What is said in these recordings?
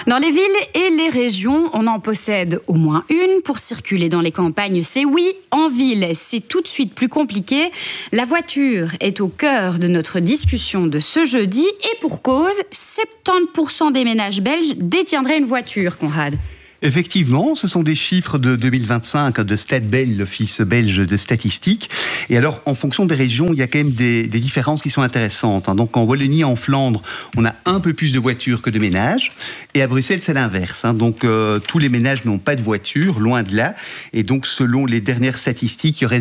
Dans les villes et les régions, on en possède au moins une. Pour circuler dans les campagnes, c'est oui. En ville, c'est tout de suite plus compliqué. La voiture est au cœur de notre discussion de ce jeudi. Et pour cause, 70% des ménages belges détiendraient une voiture, Conrad. Effectivement, ce sont des chiffres de 2025 de Statbel, l'Office belge de statistique. Et alors, en fonction des régions, il y a quand même des différences qui sont intéressantes. Donc, en Wallonie et en Flandre, on a un peu plus de voitures que de ménages. Et à Bruxelles, c'est l'inverse. Donc, tous les ménages n'ont pas de voiture, loin de là. Et donc, selon les dernières statistiques, il y aurait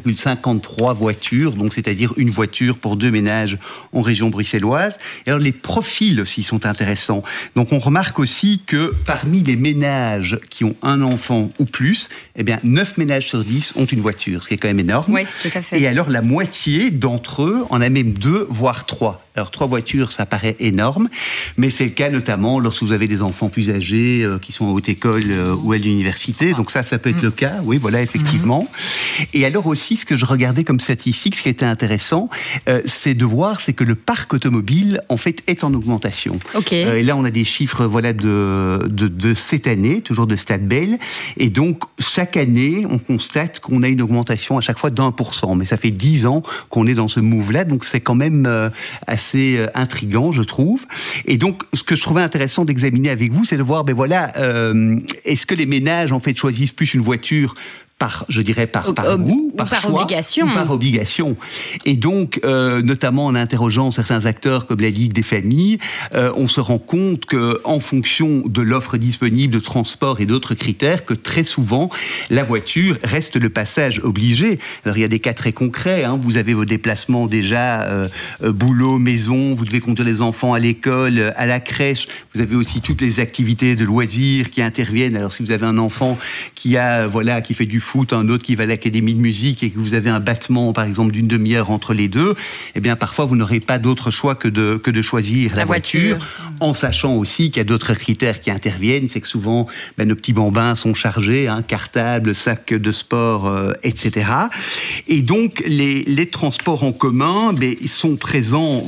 0,53 voitures, donc c'est-à-dire une voiture pour 2 ménages en région bruxelloise. Et alors, les profils aussi sont intéressants. Donc, on remarque aussi que parmi les ménages qui ont un enfant ou plus, 9 ménages sur 10 ont une voiture, ce qui est quand même énorme. Oui, c'est tout à fait. Et alors, la moitié d'entre eux en a même 2, voire 3. Alors, 3 voitures, ça paraît énorme, mais c'est le cas notamment lorsque vous avez des enfants plus âgés qui sont en haute école ou à l'université. Donc ça peut être le cas, oui, voilà, effectivement. Et alors aussi, ce que je regardais comme statistique, ce qui était intéressant, c'est de voir, c'est que le parc automobile, en fait, est en augmentation. Okay. Et là, on a des chiffres, voilà, de cette année, toujours de Statbel. Et donc, chaque année, on constate qu'on a une augmentation à chaque fois d'1%. Mais ça fait 10 ans qu'on est dans ce move-là, donc c'est quand même assez intriguant, je trouve. Et donc, ce que je trouvais intéressant d'examiner avec vous, c'est de voir, est-ce que les ménages, en fait, choisissent plus une voiture par goût, par choix, obligation. Ou par obligation. Et donc, notamment en interrogeant certains acteurs comme la Ligue des familles, on se rend compte qu'en fonction de l'offre disponible de transport et d'autres critères, que très souvent, la voiture reste le passage obligé. Alors, il y a des cas très concrets. Vous avez vos déplacements déjà, boulot, maison, vous devez conduire les enfants à l'école, à la crèche. Vous avez aussi toutes les activités de loisirs qui interviennent. Alors, si vous avez un enfant qui fait du foot, un autre qui va à l'académie de musique et que vous avez un battement, par exemple, d'une demi-heure entre les deux, parfois, vous n'aurez pas d'autre choix que de choisir la voiture, en sachant aussi qu'il y a d'autres critères qui interviennent. C'est que souvent, nos petits bambins sont chargés, cartables, sacs de sport, etc. Et donc, les transports en commun, sont présents,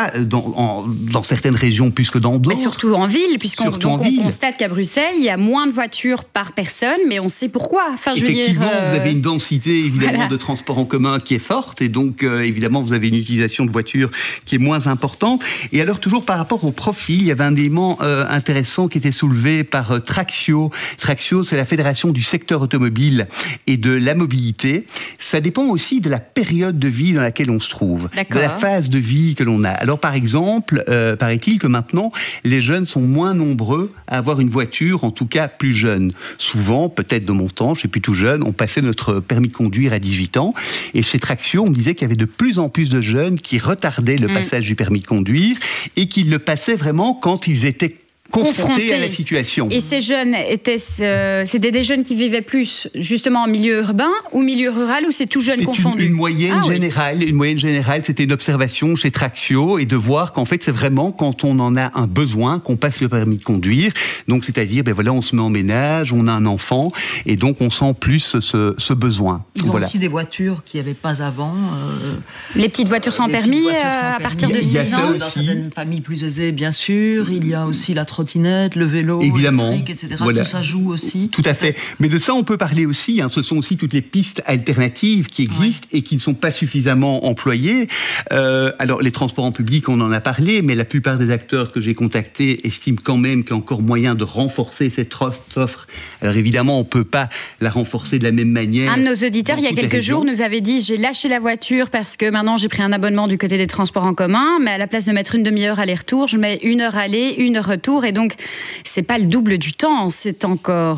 dans certaines régions plus que dans d'autres. Mais surtout en ville, puisqu'on constate qu'à Bruxelles, il y a moins de voitures par personne, mais on sait pourquoi. Enfin, Effectivement, vous avez une densité évidemment de transport en commun qui est forte, et donc évidemment vous avez une utilisation de voitures qui est moins importante. Et alors toujours par rapport au profil, il y avait un élément intéressant qui était soulevé par Traxio. Traxio, c'est la fédération du secteur automobile et de la mobilité. Ça dépend aussi de la période de vie dans laquelle on se trouve, de la phase de vie que l'on a. Alors par exemple, paraît-il que maintenant les jeunes sont moins nombreux à avoir une voiture, en tout cas plus jeunes. Souvent, peut-être de mon temps, je suis plus tout jeune, on passait notre permis de conduire à 18 ans. Et chez Traxio, on me disait qu'il y avait de plus en plus de jeunes qui retardaient le passage du permis de conduire et qui le passaient vraiment quand ils étaient confrontés à la situation. Et ces jeunes c'était des jeunes qui vivaient plus justement en milieu urbain ou milieu rural, ou c'est tout jeune confondu? C'est une moyenne générale. Une moyenne générale, c'était une observation chez Traxio, et de voir qu'en fait c'est vraiment quand on en a un besoin qu'on passe le permis de conduire. Donc c'est-à-dire, on se met en ménage, on a un enfant, et donc on sent plus ce besoin. Ils ont aussi des voitures qu'il n'y avait pas avant. Les petites voitures sans permis à partir de 6 ans. Dans certaines familles plus aisées, bien sûr. Il y a aussi la trottinette, le vélo électrique, etc. Tout ça joue aussi. Tout à fait. Mais de ça, on peut parler aussi. Ce sont aussi toutes les pistes alternatives qui existent et qui ne sont pas suffisamment employées. Alors, les transports en public, on en a parlé, mais la plupart des acteurs que j'ai contactés estiment quand même qu'il y a encore moyen de renforcer cette offre. Alors, évidemment, on ne peut pas la renforcer de la même manière. Un de nos auditeurs, il y a quelques jours, nous avait dit « J'ai lâché la voiture parce que maintenant, j'ai pris un abonnement du côté des transports en commun, mais à la place de mettre une demi-heure aller-retour, je mets 1 heure aller, 1 heure retour. » Et donc, c'est pas le double du temps, c'est encore,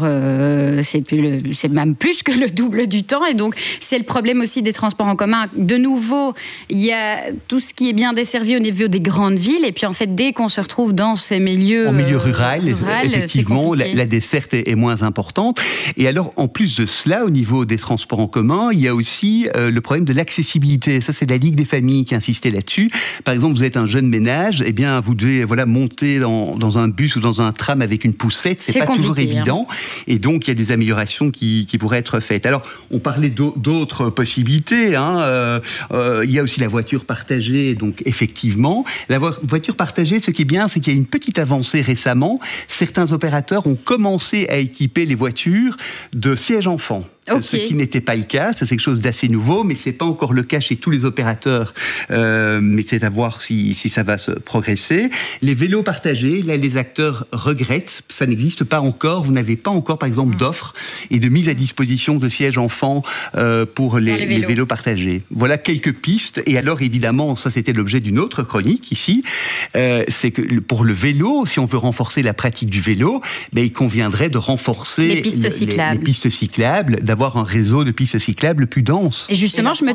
c'est même plus que le double du temps. Et donc, c'est le problème aussi des transports en commun. De nouveau, il y a tout ce qui est bien desservi au niveau des grandes villes. Et puis, en fait, dès qu'on se retrouve dans ces milieux... En milieu rural, effectivement, la desserte est moins importante. Et alors, en plus de cela, au niveau des transports en commun, il y a aussi le problème de l'accessibilité. Ça, c'est la Ligue des familles qui insistait là-dessus. Par exemple, vous êtes un jeune ménage, vous devez monter dans un bus bus ou dans un tram avec une poussette, c'est pas toujours évident. Et donc, il y a des améliorations qui pourraient être faites. Alors, on parlait d'autres possibilités. Il y a aussi la voiture partagée. Donc, effectivement, la voiture partagée, ce qui est bien, c'est qu'il y a une petite avancée récemment. Certains opérateurs ont commencé à équiper les voitures de sièges enfants. Okay. Ce qui n'était pas le cas, c'est quelque chose d'assez nouveau, mais c'est pas encore le cas chez tous les opérateurs. Mais c'est à voir si ça va se progresser. Les vélos partagés, là, les acteurs regrettent, ça n'existe pas encore. Vous n'avez pas encore, par exemple, d'offres et de mise à disposition de sièges enfants pour les vélos partagés. Voilà quelques pistes. Et alors, évidemment, ça c'était l'objet d'une autre chronique ici, c'est que pour le vélo, si on veut renforcer la pratique du vélo, il conviendrait de renforcer les pistes cyclables, d'avoir un réseau de pistes cyclables plus dense. Et justement, je me